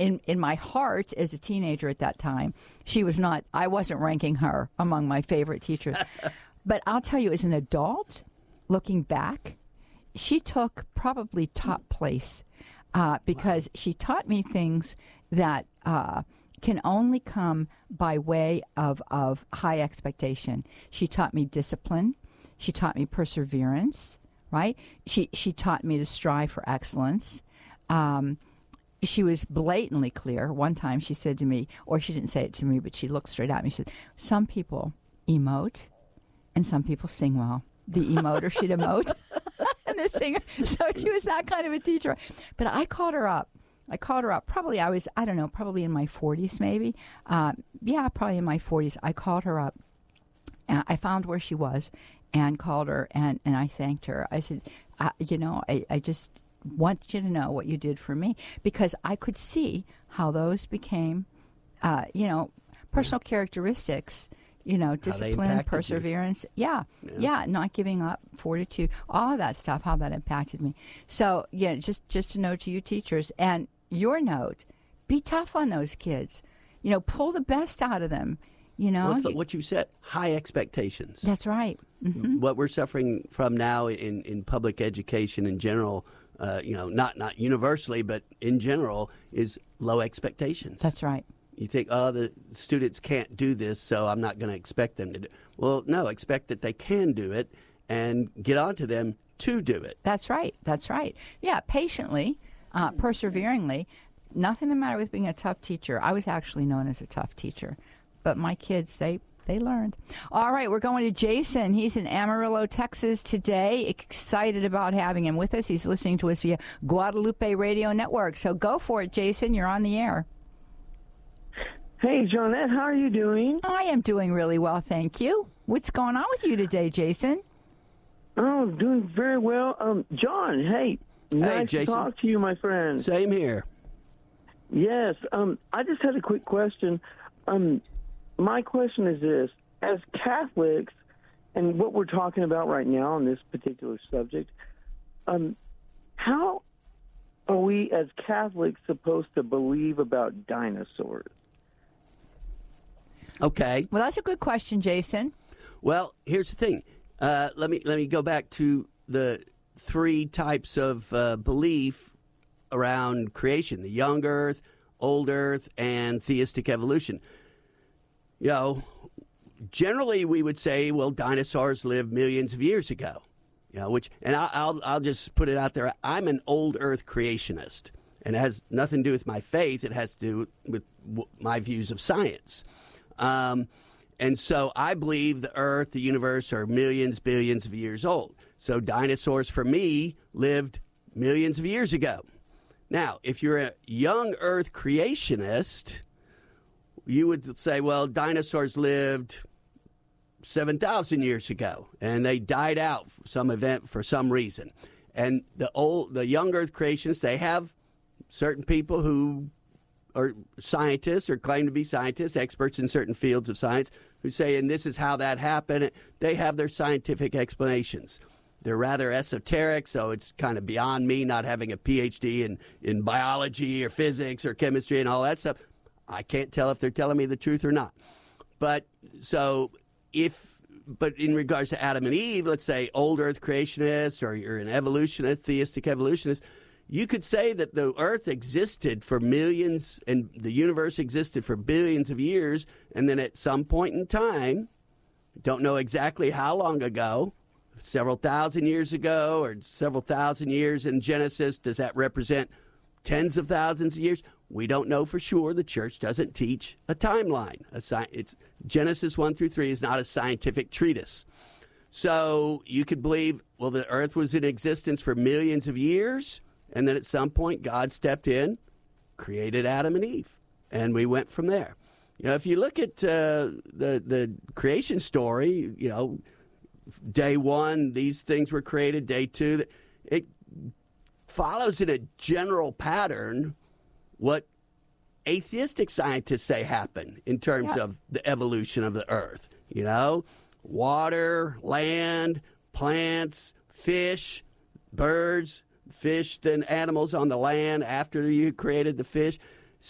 in my heart as a teenager at that time, she was not. I wasn't ranking her among my favorite teachers. But I'll tell you, as an adult, looking back, she took probably top place because she taught me things that can only come by way of high expectation. She taught me discipline. She taught me perseverance, right? She taught me to strive for excellence. She was blatantly clear. One time she said to me, or she didn't say it to me, but she looked straight at me. She said, some people emote and some people sing well. The emoter should emote and the singer. So she was that kind of a teacher. But I called her up. Probably I was, I don't know, probably in my 40s maybe. Probably in my 40s. I called her up. And I found where she was and called her and I thanked her. I said, I just want you to know what you did for me, because I could see how those became, personal characteristics, discipline, perseverance. Yeah, not giving up, fortitude, all of that stuff, how that impacted me. So, just a note to you teachers, and your note, be tough on those kids. Pull the best out of them. What you said, high expectations. That's right. Mm-hmm. What we're suffering from now in public education in general, not universally, but in general, is low expectations. That's right. You think, the students can't do this, so I'm not going to expect them to do it. Well, no, expect that they can do it and get on to them to do it. That's right. Yeah, patiently, perseveringly. Nothing the matter with being a tough teacher. I was actually known as a tough teacher. But my kids, they learned. All right, we're going to Jason. He's in Amarillo, Texas today. Excited about having him with us. He's listening to us via Guadalupe Radio Network. So go for it, Jason. You're on the air. Hey, Johnette, how are you doing? I am doing really well, thank you. What's going on with you today, Jason? Oh, doing very well. John, hey, nice Jason. to talk to you, my friend. Same here. Yes, I just had a quick question. My question is this. As Catholics, and what we're talking about right now on this particular subject, how are we as Catholics supposed to believe about dinosaurs? Okay. Well, that's a good question, Jason. Well, here's the thing. Let me go back to the three types of belief around creation: the young Earth, old Earth, and theistic evolution. Generally we would say, well, dinosaurs lived millions of years ago. And I'll just put it out there. I'm an old Earth creationist, and it has nothing to do with my faith. It has to do with my views of science. And so I believe the Earth, the universe, are millions, billions of years old. So dinosaurs, for me, lived millions of years ago. Now, if you're a young Earth creationist, you would say, well, dinosaurs lived 7,000 years ago, and they died out for some event for some reason. And the young Earth creationists, they have certain people who are scientists or claim to be scientists, experts in certain fields of science, who say, and this is how that happened. They have their scientific explanations. They're rather esoteric, so it's kind of beyond me not having a PhD in biology or physics or chemistry and all that stuff. I can't tell if they're telling me the truth or not. But in regards to Adam and Eve, let's say old Earth creationists, or you're an evolutionist, theistic evolutionist, you could say that the Earth existed for millions and the universe existed for billions of years, and then at some point in time, don't know exactly how long ago, several thousand years ago or several thousand years in Genesis, does that represent tens of thousands of years? We don't know for sure. The church doesn't teach a timeline. It's Genesis 1 through 3 is not a scientific treatise. So you could believe, well, the earth was in existence for millions of years, and then at some point God stepped in, created Adam and Eve, and we went from there. If you look at the creation story, day one, these things were created. Day two, it follows in a general pattern what atheistic scientists say happened in terms of the evolution of the earth. Water, land, plants, fish, birds, fish, then animals on the land after you created the fish.